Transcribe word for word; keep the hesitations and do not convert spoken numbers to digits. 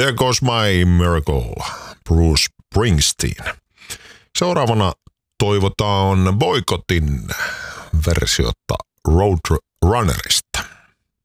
There Goes My Miracle, Bruce Springsteen. Seuraavana toivotaan Boycottin versiota Road Runnerista.